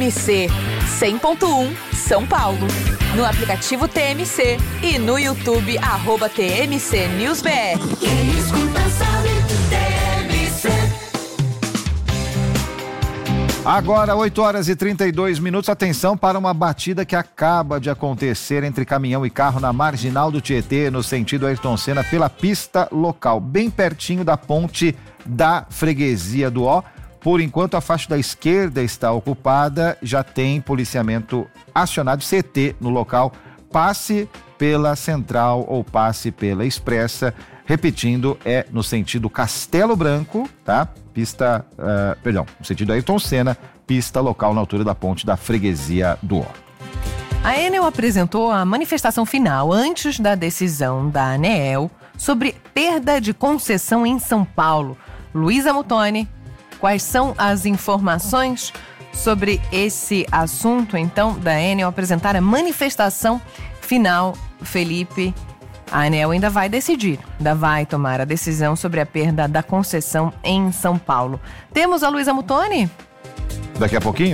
TMC 100.1 São Paulo. No aplicativo TMC e no YouTube, @TMC News BR. Quem escuta sabe, TMC. Agora, 8h32. Atenção para uma batida que acaba de acontecer entre caminhão e carro na Marginal do Tietê, no sentido Ayrton Senna, pela pista local, bem pertinho da ponte da Freguesia do Ó. Por enquanto, a faixa da esquerda está ocupada, já tem policiamento acionado, CT no local. Passe pela Central ou passe pela Expressa. Repetindo, é no sentido Castelo Branco, tá? No sentido Ayrton Senna, pista local na altura da ponte da Freguesia do Ó. A Enel apresentou a manifestação final antes da decisão da ANEEL sobre perda de concessão em São Paulo. Luísa Muttoni, quais são as informações sobre esse assunto, então, da Enel apresentar a manifestação final? Felipe, a ANEEL ainda vai decidir, ainda vai tomar a decisão sobre a perda da concessão em São Paulo. Temos a Luísa Muttoni? Daqui a pouquinho,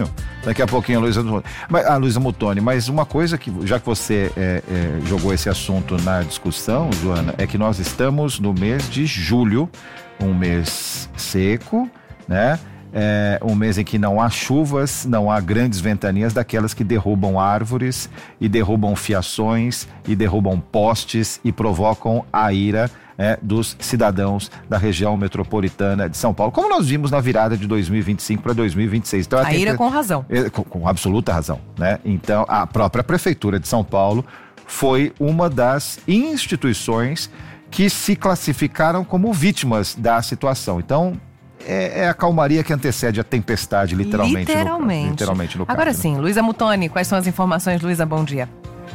a Luísa Muttoni. Mas uma coisa que, já que você jogou esse assunto na discussão, Joana, é que nós estamos no mês de julho, um mês seco, né? Um mês em que não há chuvas, não há grandes ventanias daquelas que derrubam árvores e derrubam fiações e derrubam postes e provocam a ira dos cidadãos da região metropolitana de São Paulo, como nós vimos na virada de 2025 para 2026. Então, a ira com razão. Com absoluta razão, né? Então, a própria Prefeitura de São Paulo foi uma das instituições que se classificaram como vítimas da situação. Então, é a calmaria que antecede a tempestade, literalmente no caso. Agora sim, Luísa Muttoni, quais são as informações? Luísa, bom dia.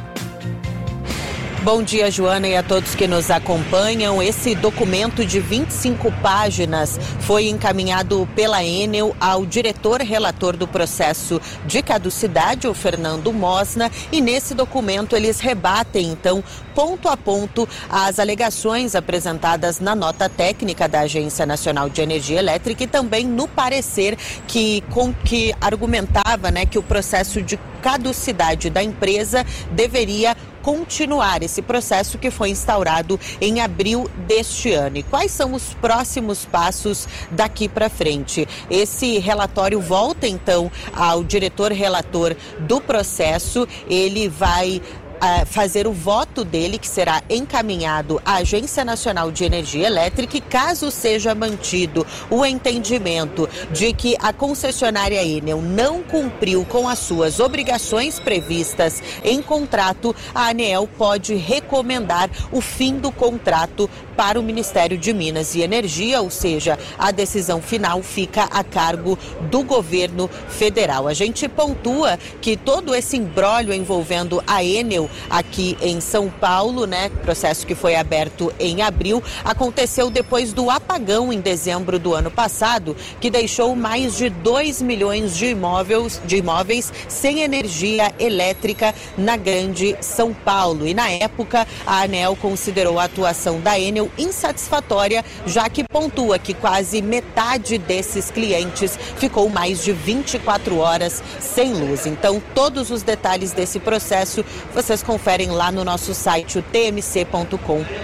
Bom dia, Joana, e a todos que nos acompanham. Esse documento de 25 páginas foi encaminhado pela Enel ao diretor relator do processo de caducidade, o Fernando Mosna, e nesse documento eles rebatem, então, ponto a ponto, as alegações apresentadas na nota técnica da Agência Nacional de Energia Elétrica e também no parecer que argumentava, né, que o processo de caducidade da empresa deveria continuar, esse processo que foi instaurado em abril deste ano. E quais são os próximos passos daqui para frente? Esse relatório volta então ao diretor relator do processo, ele vai fazer o voto dele, que será encaminhado à Agência Nacional de Energia Elétrica, e caso seja mantido o entendimento de que a concessionária Enel não cumpriu com as suas obrigações previstas em contrato, a ANEEL pode recomendar o fim do contrato para o Ministério de Minas e Energia, ou seja, a decisão final fica a cargo do governo federal. A gente pontua que todo esse imbróglio envolvendo a Enel aqui em São Paulo, né, processo que foi aberto em abril, aconteceu depois do apagão em dezembro do ano passado, que deixou mais de 2 milhões de imóveis sem energia elétrica na Grande São Paulo. E na época, a ANEEL considerou a atuação da Enel insatisfatória, já que pontua que quase metade desses clientes ficou mais de 24 horas sem luz. Então, todos os detalhes desse processo vocês conferem lá no nosso site, o tmc.com.br.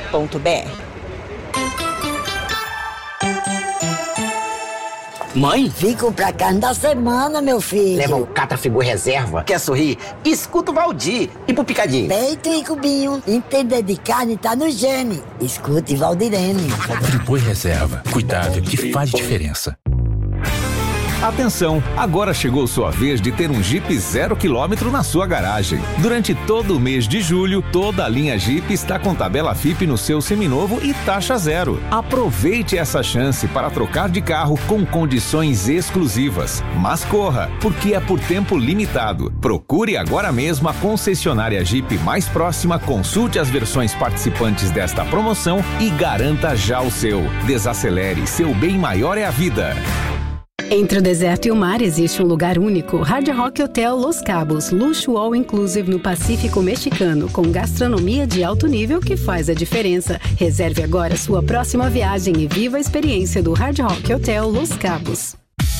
Mãe? Fico pra cá da semana, meu filho. Leva um Catrafigor reserva. Quer sorrir? Escuta o Valdir. E pro Picadinho? Peito e cubinho. Entender de carne tá no gene. Escute Valdirene. Triboi reserva. Cuidado que faz diferença. Atenção, agora chegou sua vez de ter um Jeep 0 km na sua garagem. Durante todo o mês de julho, toda a linha Jeep está com tabela FIP no seu seminovo e taxa zero. Aproveite essa chance para trocar de carro com condições exclusivas. Mas corra, porque é por tempo limitado. Procure agora mesmo a concessionária Jeep mais próxima, consulte as versões participantes desta promoção e garanta já o seu. Desacelere, seu bem maior é a vida. Entre o deserto e o mar existe um lugar único, Hard Rock Hotel Los Cabos, luxo all inclusive no Pacífico Mexicano, com gastronomia de alto nível que faz a diferença. Reserve agora sua próxima viagem e viva a experiência do Hard Rock Hotel Los Cabos.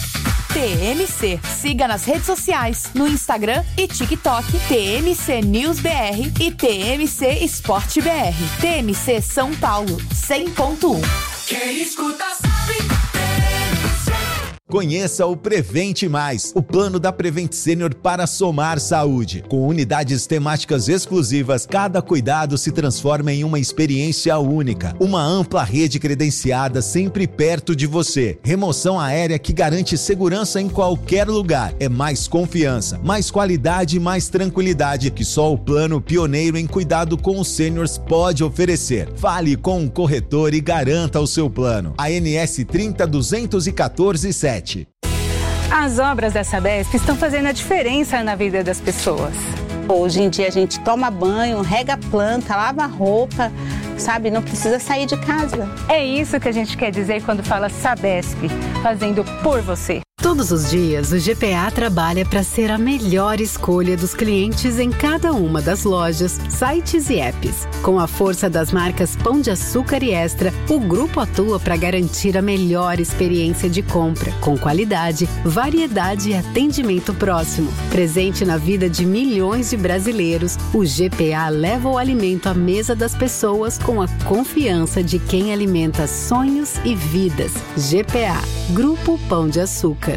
TMC. Siga nas redes sociais, no Instagram e TikTok, TMC News BR e TMC Esporte BR. TMC São Paulo, 100.1. Quem escuta sabe, TMC. Conheça o Prevente Mais, o plano da Prevent Senior para somar saúde. Com unidades temáticas exclusivas, cada cuidado se transforma em uma experiência única. Uma ampla rede credenciada sempre perto de você. Remoção aérea que garante segurança em qualquer lugar. É mais confiança, mais qualidade e mais tranquilidade que só o plano pioneiro em cuidado com os seniors pode oferecer. Fale com um corretor e garanta o seu plano. ANS 30.214.7. As obras da Sabesp estão fazendo a diferença na vida das pessoas. Hoje em dia a gente toma banho, rega a planta, lava a roupa, sabe? Não precisa sair de casa. É isso que a gente quer dizer quando fala Sabesp, fazendo por você. Todos os dias, o GPA trabalha para ser a melhor escolha dos clientes em cada uma das lojas, sites e apps. Com a força das marcas Pão de Açúcar e Extra, o grupo atua para garantir a melhor experiência de compra, com qualidade, variedade e atendimento próximo. Presente na vida de milhões de brasileiros, o GPA leva o alimento à mesa das pessoas com a confiança de quem alimenta sonhos e vidas. GPA, Grupo Pão de Açúcar.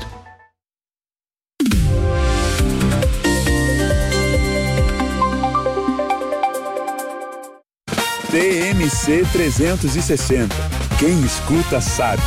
TMC 360. Quem escuta sabe.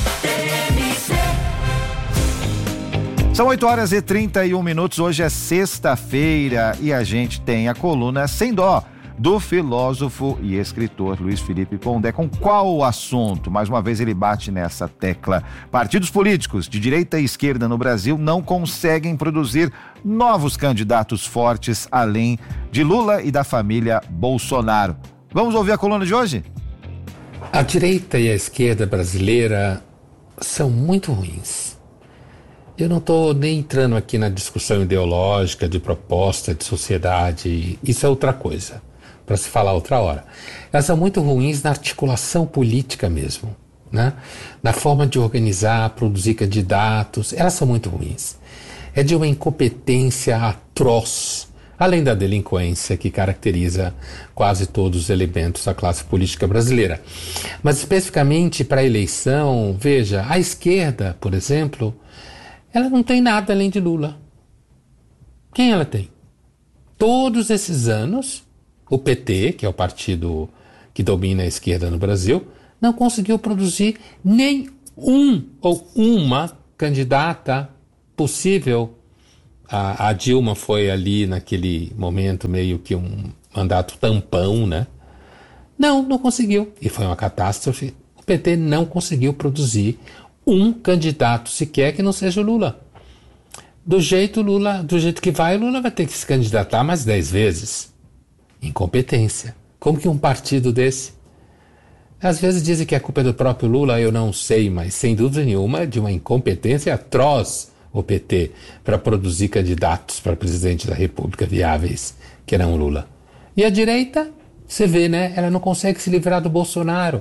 São 8h31. Hoje é sexta-feira e a gente tem a coluna Sem Dó do filósofo e escritor Luiz Felipe Pondé. Com qual assunto? Mais uma vez ele bate nessa tecla. Partidos políticos de direita e esquerda no Brasil não conseguem produzir novos candidatos fortes além de Lula e da família Bolsonaro. Vamos ouvir a coluna de hoje? A direita e a esquerda brasileira são muito ruins. Eu não estou nem entrando aqui na discussão ideológica, de proposta, de sociedade. Isso é outra coisa, para se falar outra hora. Elas são muito ruins na articulação política mesmo, né? Na forma de organizar, produzir candidatos. Elas são muito ruins. É de uma incompetência atroz, além da delinquência que caracteriza quase todos os elementos da classe política brasileira. Mas especificamente para a eleição, veja, a esquerda, por exemplo, ela não tem nada além de Lula. Quem ela tem? Todos esses anos, o PT, que é o partido que domina a esquerda no Brasil, não conseguiu produzir nem um ou uma candidata possível. A Dilma foi ali naquele momento meio que um mandato tampão, né? Não conseguiu. E foi uma catástrofe. O PT não conseguiu produzir um candidato sequer que não seja o Lula. Do jeito que vai, o Lula vai ter que se candidatar mais 10 vezes. Incompetência. Como que um partido desse? Às vezes dizem que a culpa é do próprio Lula, eu não sei, mas sem dúvida nenhuma é de uma incompetência atroz o PT para produzir candidatos para presidente da República viáveis, que não o Lula. E a direita, você vê, né? Ela não consegue se livrar do Bolsonaro.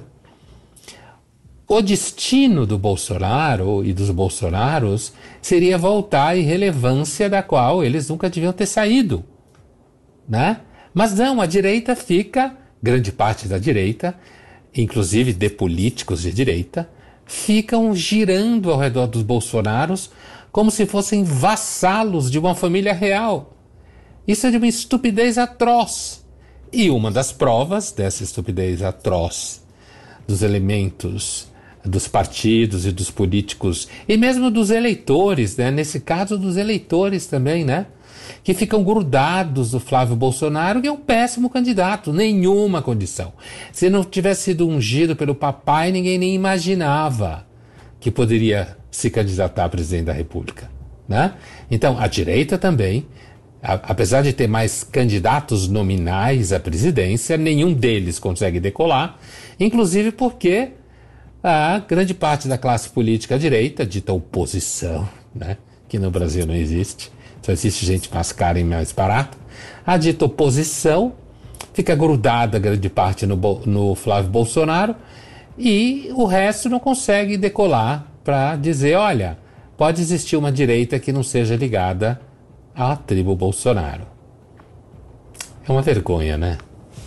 O destino do Bolsonaro e dos Bolsonaros seria voltar à irrelevância da qual eles nunca deviam ter saído, né? Mas não, a direita fica, grande parte da direita, inclusive de políticos de direita, ficam girando ao redor dos Bolsonaros como se fossem vassalos de uma família real. Isso é de uma estupidez atroz. E uma das provas dessa estupidez atroz, dos elementos dos partidos e dos políticos, e mesmo dos eleitores, né? Nesse caso dos eleitores também, né? Que ficam grudados do Flávio Bolsonaro, que é um péssimo candidato, nenhuma condição. Se não tivesse sido ungido pelo papai, ninguém nem imaginava que poderia se candidatar a presidente da República, né? Então, a direita também, apesar de ter mais candidatos nominais à presidência, nenhum deles consegue decolar, inclusive porque a grande parte da classe política à direita, dita oposição, né? Que no Brasil não existe, só existe gente mais cara e mais barata, a dita oposição fica grudada grande parte no Flávio Bolsonaro e o resto não consegue decolar para dizer, olha, pode existir uma direita que não seja ligada à tribo Bolsonaro. É uma vergonha, né?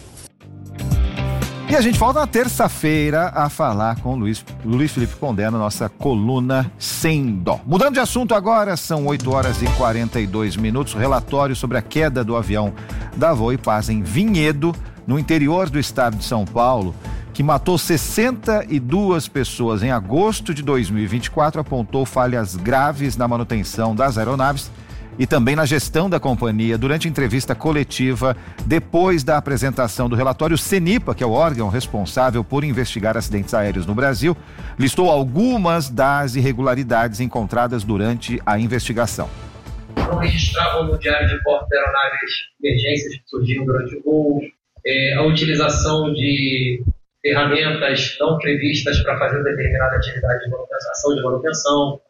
E a gente volta na terça-feira a falar com o Luiz Felipe Pondé na nossa coluna Sem Dó. Mudando de assunto agora, são 8h42. Relatório sobre a queda do avião da Voipaz em Vinhedo, no interior do estado de São Paulo, que matou 62 pessoas em agosto de 2024, apontou falhas graves na manutenção das aeronaves e também na gestão da companhia. Durante entrevista coletiva, depois da apresentação do relatório, o CENIPA, que é o órgão responsável por investigar acidentes aéreos no Brasil, listou algumas das irregularidades encontradas durante a investigação. Não registravam no diário de bordo da aeronaves emergências que surgiam durante o voo, a utilização de ferramentas não previstas para fazer determinada atividade de manutenção, ação de manutenção,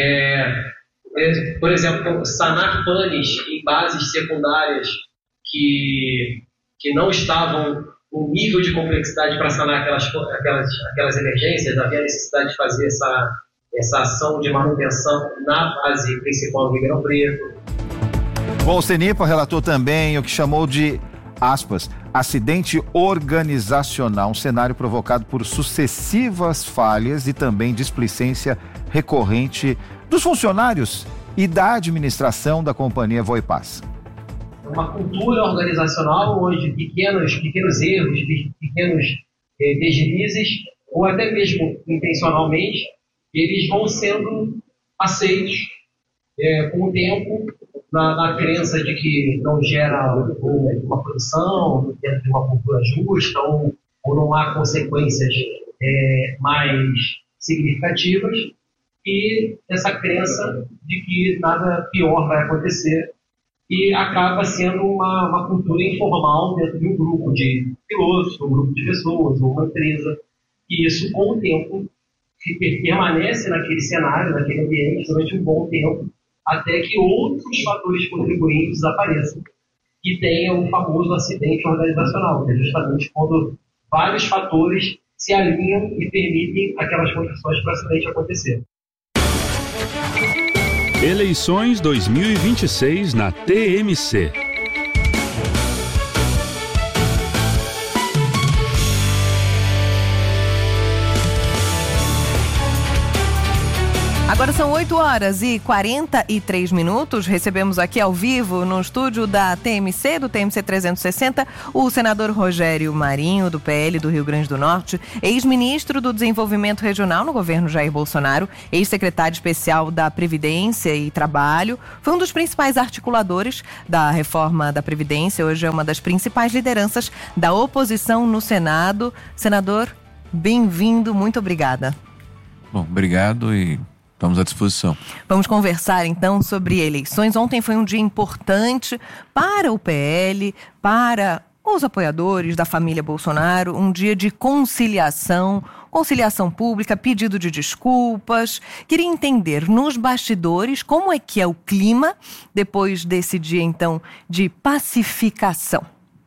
por exemplo, sanar panes em bases secundárias que não estavam com nível de complexidade para sanar aquelas emergências. Havia necessidade de fazer essa ação de manutenção na base principal do Ribeirão Preto. Bom, o CENIPA relatou também o que chamou de, aspas, acidente organizacional, um cenário provocado por sucessivas falhas e também displicência recorrente dos funcionários e da administração da companhia Voipaz. Uma cultura organizacional onde pequenos erros, pequenos deslizes, ou até mesmo intencionalmente, eles vão sendo aceitos com o tempo, na crença de que não gera uma produção, dentro de uma cultura justa, ou não há consequências mais significativas, e essa crença de que nada pior vai acontecer, e acaba sendo uma cultura informal dentro de um grupo de pilotos, um grupo de pessoas, ou uma empresa, e isso, com o tempo, permanece naquele cenário, naquele ambiente, durante um bom tempo, até que outros fatores contribuintes apareçam e tenha o famoso acidente organizacional, que é justamente quando vários fatores se alinham e permitem aquelas condições para o acidente acontecer. Eleições 2026 na TMC. Agora são 8h43. Recebemos aqui ao vivo no estúdio da TMC, do TMC 360, o senador Rogério Marinho, do PL do Rio Grande do Norte, ex-ministro do Desenvolvimento Regional no governo Jair Bolsonaro, ex-secretário especial da Previdência e Trabalho, foi um dos principais articuladores da reforma da Previdência, hoje é uma das principais lideranças da oposição no Senado. Senador, bem-vindo, muito obrigada. Bom, obrigado e estamos à disposição. Vamos conversar então sobre eleições. Ontem foi um dia importante para o PL, para os apoiadores da família Bolsonaro, um dia de conciliação pública, pedido de desculpas. Queria entender nos bastidores como é que é o clima depois desse dia então de pacificação.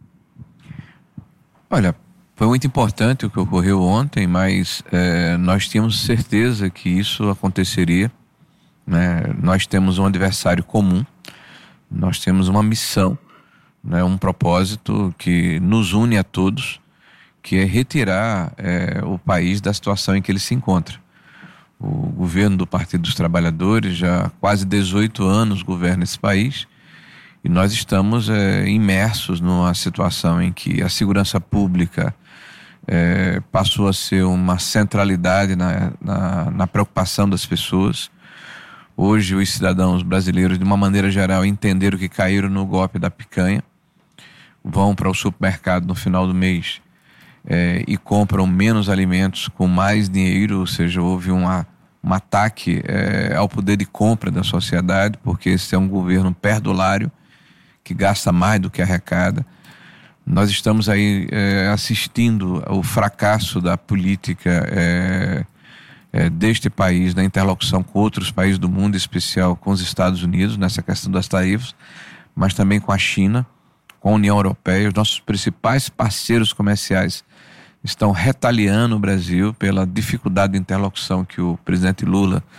Olha, foi muito importante o que ocorreu ontem, mas nós tínhamos certeza que isso aconteceria, né? Nós temos um adversário comum, nós temos uma missão, né? Um propósito que nos une a todos, que é retirar o país da situação em que ele se encontra. O governo do Partido dos Trabalhadores já há quase 18 anos governa esse país e nós estamos imersos numa situação em que a segurança pública passou a ser uma centralidade na preocupação das pessoas. Hoje os cidadãos brasileiros, de uma maneira geral, entenderam que caíram no golpe da picanha, vão para o supermercado no final do mês e compram menos alimentos com mais dinheiro, ou seja, houve um ataque ao poder de compra da sociedade, porque esse é um governo perdulário que gasta mais do que arrecada. Nós estamos aí assistindo ao fracasso da política deste país, na interlocução com outros países do mundo, em especial com os Estados Unidos, nessa questão das tarifas, mas também com a China, com a União Europeia. Os nossos principais parceiros comerciais estão retaliando o Brasil pela dificuldade de interlocução que o presidente Lula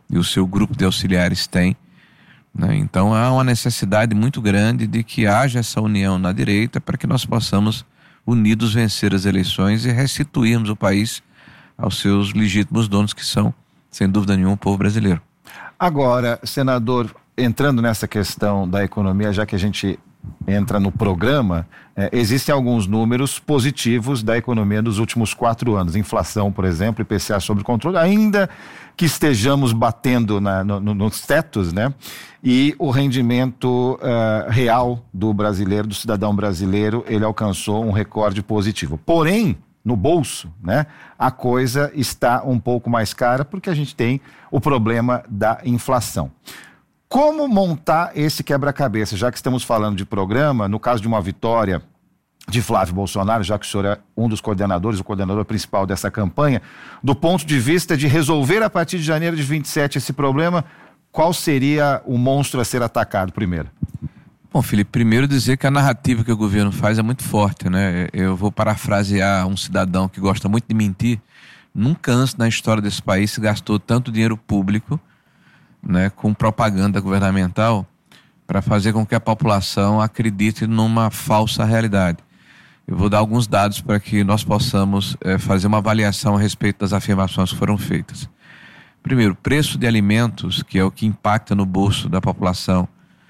e o seu grupo de auxiliares tem, né? Então há uma necessidade muito grande de que haja essa união na direita para que nós possamos unidos vencer as eleições e restituirmos o país aos seus legítimos donos, que são, sem dúvida nenhuma, o povo brasileiro. Agora, senador, entrando nessa questão da economia, já que a gente entra no programa, existem alguns números positivos da economia dos últimos 4 anos. Inflação, por exemplo, IPCA sob controle, ainda que estejamos batendo nos tetos, né? E o rendimento real do brasileiro, do cidadão brasileiro, ele alcançou um recorde positivo. Porém, no bolso, né, a coisa está um pouco mais cara porque a gente tem o problema da inflação. Como montar esse quebra-cabeça? Já que estamos falando de programa, no caso de uma vitória de Flávio Bolsonaro, já que o senhor é um dos coordenadores, o coordenador principal dessa campanha, do ponto de vista de resolver a partir de janeiro de 27 esse problema, qual seria o monstro a ser atacado primeiro? Bom, Felipe, primeiro dizer que a narrativa que o governo faz é muito forte, né? Eu vou parafrasear um cidadão que gosta muito de mentir. Nunca antes na história desse país se gastou tanto dinheiro público, né, com propaganda governamental para fazer com que a população acredite numa falsa realidade. Eu vou dar alguns dados para que nós possamos fazer uma avaliação a respeito das afirmações que foram feitas. Primeiro, preço de alimentos, que é o que impacta no bolso da população,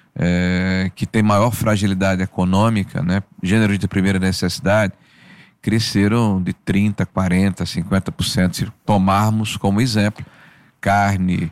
que tem maior fragilidade econômica, né, gêneros de primeira necessidade, cresceram de 30%, 40%, 50%, se tomarmos como exemplo carne,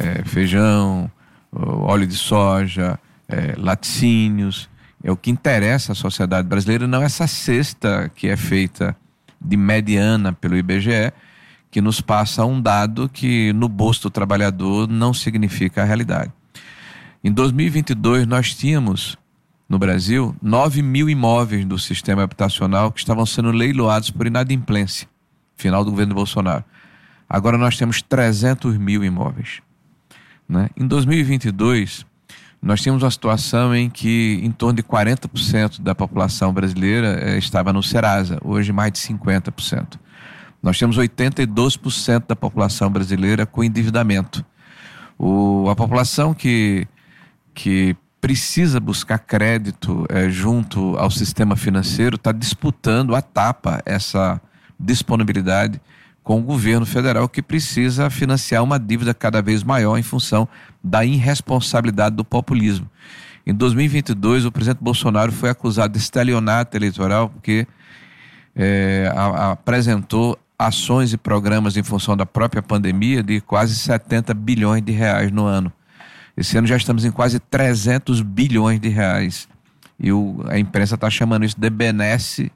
feijão, óleo de soja, laticínios. O que interessa à sociedade brasileira, não essa cesta que é feita de mediana pelo IBGE, que nos passa um dado que no bolso do trabalhador não significa a realidade. Em 2022 nós tínhamos no Brasil 9 mil imóveis do sistema habitacional que estavam sendo leiloados por inadimplência, final do governo Bolsonaro. Agora nós temos 300 mil imóveis, né? Em 2022 nós tínhamos uma situação em que em torno de 40% da população brasileira estava no Serasa, hoje mais de 50%. Nós temos 82% da população brasileira com endividamento. A população que precisa buscar crédito junto ao sistema financeiro está disputando a tapa essa disponibilidade com o governo federal, que precisa financiar uma dívida cada vez maior em função da irresponsabilidade do populismo. Em 2022, o presidente Bolsonaro foi acusado de estelionato eleitoral porque apresentou ações e programas em função da própria pandemia de quase 70 bilhões de reais no ano. Esse ano já estamos em quase 300 bilhões de reais. E a imprensa está chamando isso de benesses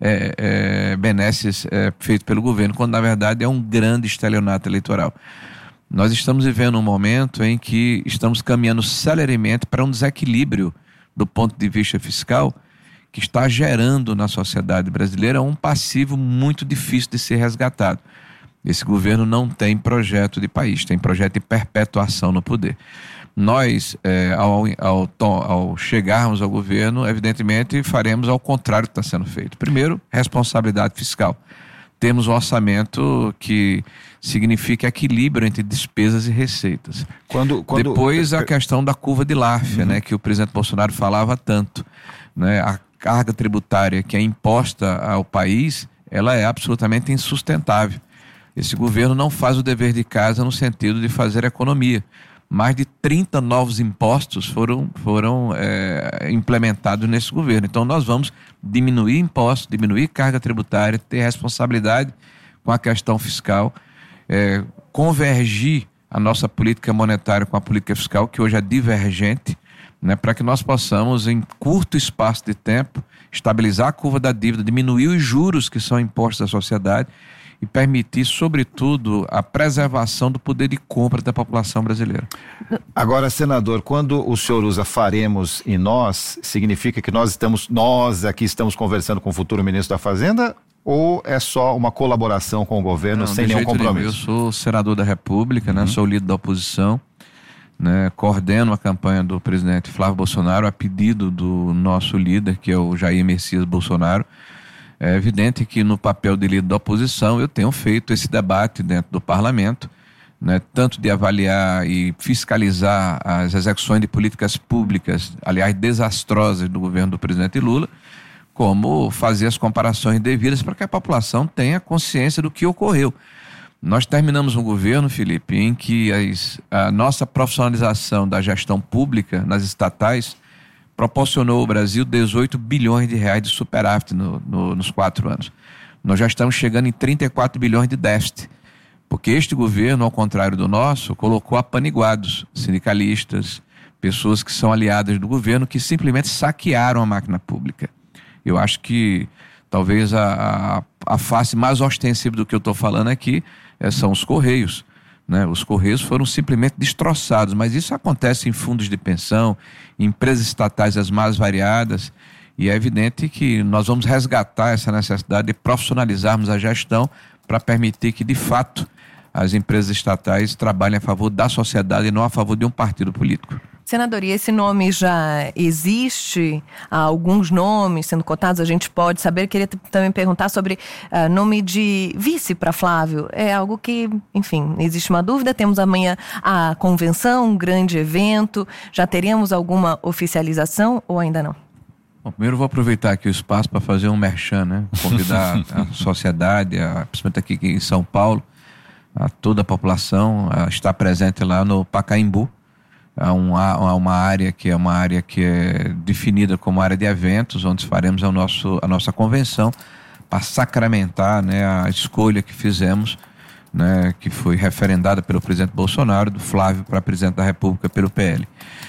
feito pelo governo, quando na verdade é um grande estelionato eleitoral. Nós estamos vivendo um momento em que estamos caminhando celeremente para um desequilíbrio do ponto de vista fiscal, que está gerando na sociedade brasileira um passivo muito difícil de ser resgatado. Esse governo não tem projeto de país, tem projeto de perpetuação no poder. Nós, ao chegarmos ao governo, evidentemente faremos ao contrário do que está sendo feito. Primeiro, responsabilidade fiscal. Temos um orçamento que significa equilíbrio entre despesas e receitas. Depois a questão da curva de Laffer, né, que o presidente Bolsonaro falava tanto, né, a carga tributária que é imposta ao país, ela é absolutamente insustentável. Esse governo não faz o dever de casa no sentido de fazer economia. Mais de 30 novos impostos foram implementados nesse governo. Então nós vamos diminuir impostos, diminuir carga tributária, ter responsabilidade com a questão fiscal, convergir a nossa política monetária com a política fiscal, que hoje é divergente, né, para que nós possamos, em curto espaço de tempo, estabilizar a curva da dívida, diminuir os juros que são impostos à sociedade e permitir, sobretudo, a preservação do poder de compra da população brasileira. Agora, senador, quando o senhor usa faremos e nós, significa que nós aqui estamos conversando com o futuro ministro da Fazenda, ou é só uma colaboração com o governo sem nenhum compromisso? Eu sou senador da República, né, sou líder da oposição, né, coordeno a campanha do presidente Flávio Bolsonaro a pedido do nosso líder, que é o Jair Messias Bolsonaro. É evidente que no papel de líder da oposição eu tenho feito esse debate dentro do parlamento, né, tanto de avaliar e fiscalizar as execuções de políticas públicas, aliás, desastrosas do governo do presidente Lula, como fazer as comparações devidas para que a população tenha consciência do que ocorreu. Nós terminamos um governo, Felipe, em que a nossa profissionalização da gestão pública nas estatais proporcionou ao Brasil 18 bilhões de reais de superávit nos 4 anos. Nós já estamos chegando em 34 bilhões de déficit, porque este governo, ao contrário do nosso, colocou apaniguados, sindicalistas, pessoas que são aliadas do governo, que simplesmente saquearam a máquina pública. Eu acho que talvez a face mais ostensiva do que eu estou falando aqui são os Correios, né? Os Correios foram simplesmente destroçados, mas isso acontece em fundos de pensão, em empresas estatais as mais variadas, e é evidente que nós vamos resgatar essa necessidade de profissionalizarmos a gestão para permitir que, de fato, as empresas estatais trabalhem a favor da sociedade e não a favor de um partido político. Senador, e esse nome já existe? Há alguns nomes sendo cotados, a gente pode saber. Queria também perguntar sobre nome de vice para Flávio. É algo que, enfim, existe uma dúvida. Temos amanhã a convenção, um grande evento. Já teremos alguma oficialização ou ainda não? Bom, primeiro vou aproveitar aqui o espaço para fazer um merchan, né? Convidar a sociedade, principalmente aqui em São Paulo, a toda a população a estar presente lá no Pacaembu. Há uma área que é definida como área de eventos, onde faremos a nossa convenção para sacramentar, né, a escolha que fizemos, né, que foi referendada pelo presidente Bolsonaro, do Flávio para presidente da República pelo PL.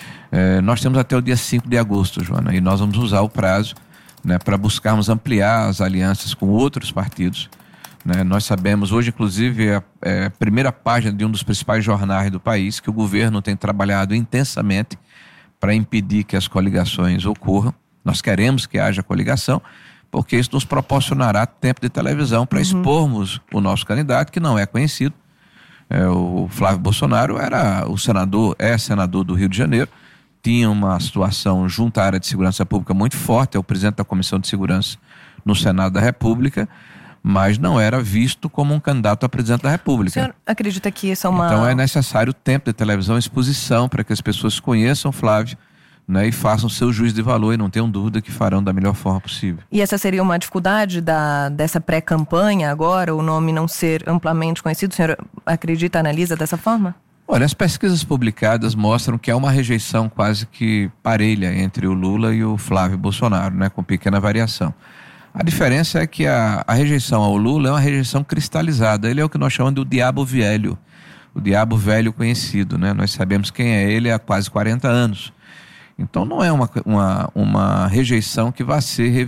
Nós temos até o dia 5 de agosto, Joana, e nós vamos usar o prazo, né, para buscarmos ampliar as alianças com outros partidos. Né? Nós sabemos, hoje inclusive, a primeira página de um dos principais jornais do país, que o governo tem trabalhado intensamente para impedir que as coligações ocorram. Nós queremos que haja coligação, porque isso nos proporcionará tempo de televisão para expormos o nosso candidato, que não é conhecido. O Flávio Bolsonaro é senador do Rio de Janeiro, tinha uma situação junto à área de segurança pública muito forte, é o presidente da Comissão de Segurança no Senado da República, mas não era visto como um candidato a presidente da República. O senhor acredita que isso é uma... Então é necessário tempo de televisão, exposição, para que as pessoas conheçam Flávio, né, e façam seu juízo de valor, e não tenham dúvida que farão da melhor forma possível. E essa seria uma dificuldade dessa pré-campanha agora, o nome não ser amplamente conhecido? O senhor acredita, analisa dessa forma? Olha, as pesquisas publicadas mostram que há uma rejeição quase que parelha entre o Lula e o Flávio Bolsonaro, né, com pequena variação. A diferença é que a rejeição ao Lula é uma rejeição cristalizada. Ele é o que nós chamamos de o diabo velho, o diabo velho conhecido, né? Nós sabemos quem é ele há quase 40 anos. Então não é uma rejeição que vai ser